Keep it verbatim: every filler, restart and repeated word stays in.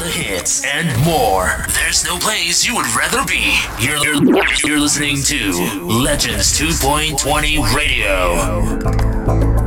hits, and more. There's no place you would rather be. You're, you're, you're listening to Legends two point twenty Radio.